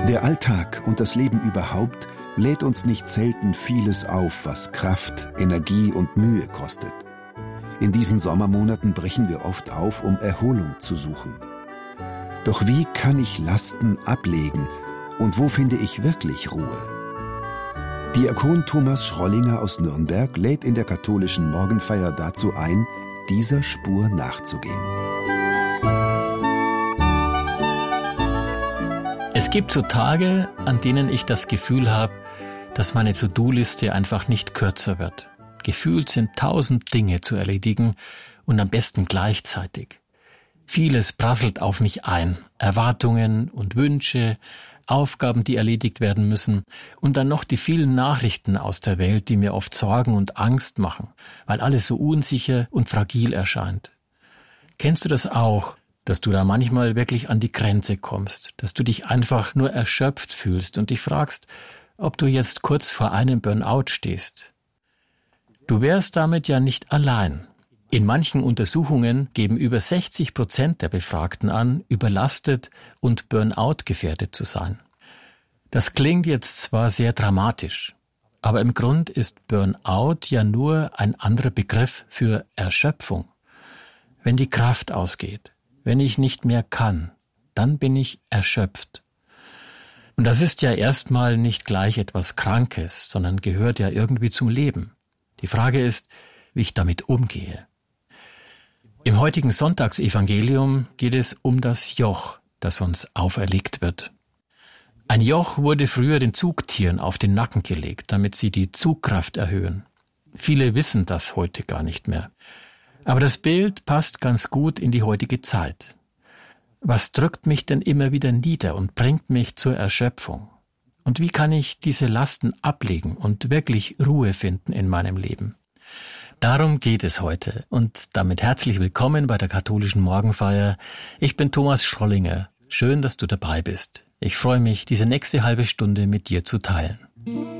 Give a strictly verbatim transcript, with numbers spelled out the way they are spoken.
Der Alltag und das Leben überhaupt lädt uns nicht selten vieles auf, was Kraft, Energie und Mühe kostet. In diesen Sommermonaten brechen wir oft auf, um Erholung zu suchen. Doch wie kann ich Lasten ablegen und wo finde ich wirklich Ruhe? Diakon Thomas Schrollinger aus Nürnberg lädt in der katholischen Morgenfeier dazu ein, dieser Spur nachzugehen. Es gibt so Tage, an denen ich das Gefühl habe, dass meine To-Do-Liste einfach nicht kürzer wird. Gefühlt sind tausend Dinge zu erledigen und am besten gleichzeitig. Vieles prasselt auf mich ein. Erwartungen und Wünsche, Aufgaben, die erledigt werden müssen und dann noch die vielen Nachrichten aus der Welt, die mir oft Sorgen und Angst machen, weil alles so unsicher und fragil erscheint. Kennst du das auch, dass du da manchmal wirklich an die Grenze kommst, dass du dich einfach nur erschöpft fühlst und dich fragst, ob du jetzt kurz vor einem Burnout stehst? Du wärst damit ja nicht allein. In manchen Untersuchungen geben über sechzig Prozent der Befragten an, überlastet und Burnout gefährdet zu sein. Das klingt jetzt zwar sehr dramatisch, aber im Grund ist Burnout ja nur ein anderer Begriff für Erschöpfung. Wenn die Kraft ausgeht, wenn ich nicht mehr kann, dann bin ich erschöpft. Und das ist ja erstmal nicht gleich etwas Krankes, sondern gehört ja irgendwie zum Leben. Die Frage ist, wie ich damit umgehe. Im heutigen Sonntagsevangelium geht es um das Joch, das uns auferlegt wird. Ein Joch wurde früher den Zugtieren auf den Nacken gelegt, damit sie die Zugkraft erhöhen. Viele wissen das heute gar nicht mehr. Aber das Bild passt ganz gut in die heutige Zeit. Was drückt mich denn immer wieder nieder und bringt mich zur Erschöpfung? Und wie kann ich diese Lasten ablegen und wirklich Ruhe finden in meinem Leben? Darum geht es heute und damit herzlich willkommen bei der katholischen Morgenfeier. Ich bin Thomas Schrollinger. Schön, dass du dabei bist. Ich freue mich, diese nächste halbe Stunde mit dir zu teilen.